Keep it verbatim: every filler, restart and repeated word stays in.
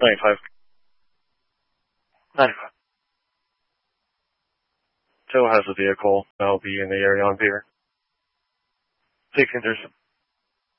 ninety-five. ninety-five. Joe has a vehicle. I'll be in the area on Beaver. sixteen Thursday.